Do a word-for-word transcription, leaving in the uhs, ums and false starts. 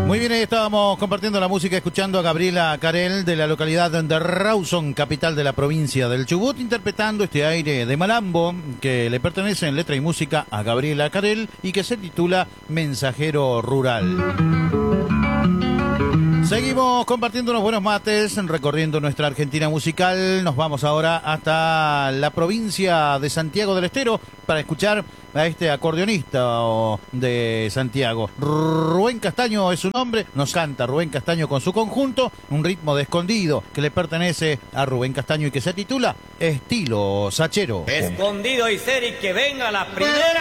Muy bien, ahí estábamos compartiendo la música, escuchando a Gabriela Carel de la localidad de Rawson, capital de la provincia del Chubut, interpretando este aire de malambo que le pertenece en letra y música a Gabriela Carel y que se titula Mensajero Rural. Seguimos compartiendo unos buenos mates, recorriendo nuestra Argentina musical. Nos vamos ahora hasta la provincia de Santiago del Estero para escuchar a este acordeonista de Santiago. Rubén Castaño es su nombre, nos canta Rubén Castaño con su conjunto, un ritmo de escondido que le pertenece a Rubén Castaño y que se titula Estilo Sachero. Escondido y ser y que venga la primera.